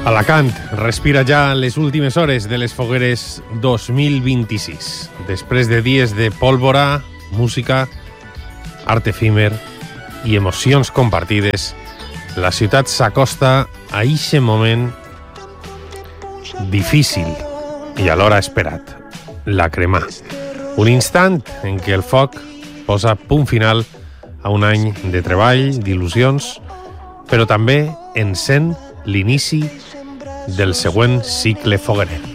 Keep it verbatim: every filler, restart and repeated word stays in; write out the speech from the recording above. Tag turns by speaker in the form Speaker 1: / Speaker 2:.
Speaker 1: Alacant respira ja les últimes hores de les fogueres dos mil vint-i-sis. Després de dies de pólvora, música, art efímer i emocions compartides, la ciutat s'acosta a eixe moment difícil i alhora esperat, la cremà. Un instant en què el foc posa punt final a un any de treball, d'il·lusions, però també encén l'inici del següent cicle foguerer.